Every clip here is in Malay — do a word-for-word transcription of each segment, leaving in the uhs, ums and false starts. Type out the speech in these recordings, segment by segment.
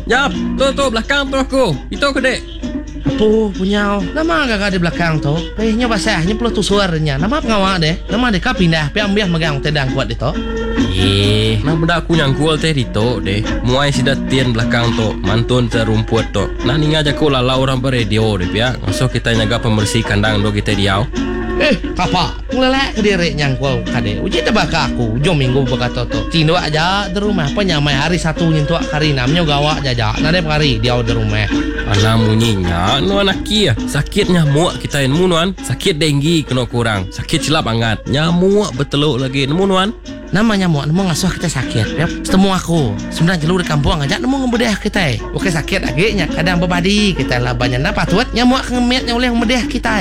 Jap, tu tu belakang tu aku. Itu ke dek? Apa punya? Nama agak di belakang tu. Pehnya basahnya perlu tu suaranya. Nama pengawak deh. Nama dek kau pindah. Piam biar megang tedang kuat itu. Eh, nak benda aku nyangkul teh itu deh. Muai sidat tian belakang tu, mantun terumput tu. Nah ni ngajak aku lalau orang beradio deh ya. Masuk kita nyaga pembersih kandang do kita diau. Eh, kapa? Ngelelak ke diri nyangkul kade. Uji tebak aku. Jom minggu berkata tu. Tindo aja di rumah. Penyamai hari satu nyentuh kari namanya gawak jaja. Nade kari dia di rumah. Alah munyinya, nu anak kia. Sakit nyamuk kita nemu nuan. Sakit denggi kena kurang. Sakit silap angat. Nyamuk beteluk lagi nemu nuan. Nama nyamuk nemu ngasuh kita sakit. Ya, temu aku. Sebenarnya jelur di kampung aja nemu ngebedah kita. Oke sakit lagi nya kadang bebadi kita lah banyak napa tuat nyamuk ngemetnya oleh ngebedah kita.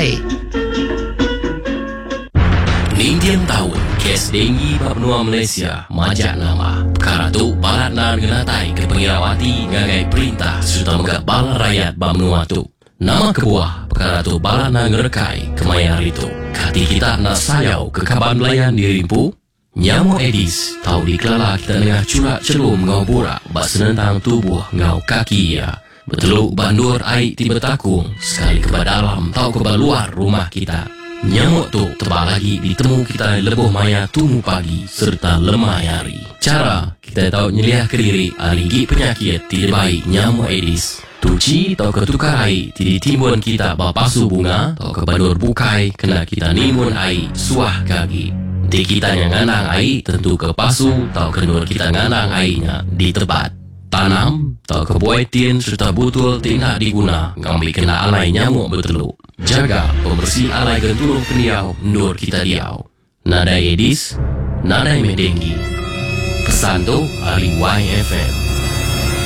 Indian tahun kes denggi Papua Malaysia majak nama perkara tu balat na ngenatai ke pengirawati ngagai perintah serta megak bala rakyat Bamnua tu nama kebuah perkara tu balat na ngerekai kemayar itu kati kita nak sayau ke kaban belayan dirimpu nyamuk Aedes tahu dikelala kita tengah curak celum ngau burak bak senentang tubuh ngau kaki ya beteluk bandur air tiba takung sekali ke dalam tahu ke luar rumah kita. Nyamuk tu tebal lagi ditemu kita lebuh maya tumu pagi serta lemah hari. Cara kita tahu nyeliah ke diri aligi penyakit tidak baik nyamuk Aedes. Tuci atau ketukar air tidak timbun kita bapasu bunga atau kebandur bukai kena kita nimun air suah kaki. Di kita yang nganang air tentu kepasu atau kenur kita nganang airnya di tempat. Tanam atau kebuai tien serta butul tidak diguna ngambil kena alai nyamuk berteluk. Jaga pembersih alai gentulung peniau nur kita diau. Nadai Aedes, nadai medenggi. Pesan tu Ali Y F M.